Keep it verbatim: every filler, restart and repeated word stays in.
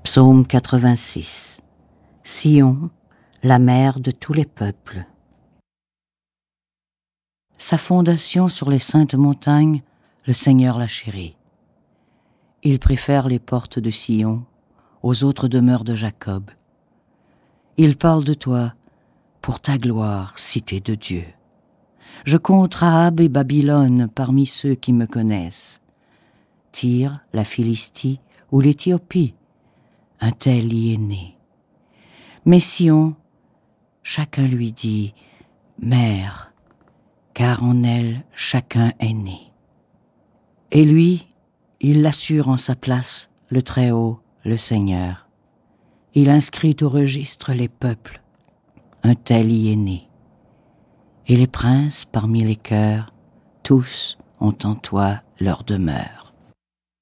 Psaume quatre-vingt-six. Sion, la mère de tous les peuples. Sa fondation sur les saintes montagnes, le Seigneur l'a chérie. Il préfère les portes de Sion aux autres demeures de Jacob. Il parle de toi pour ta gloire, cité de Dieu. Je compte Rahab et Babylone parmi ceux qui me connaissent. Tyr, la Philistie ou l'Éthiopie, un tel y est né. Mais Sion, chacun lui dit « Mère », car en elle chacun est né. Et lui, il l'assure en sa place, le Très-Haut, le Seigneur. Il inscrit au registre les peuples, un tel y est né. Et les princes parmi les cœurs, tous ont en toi leur demeure.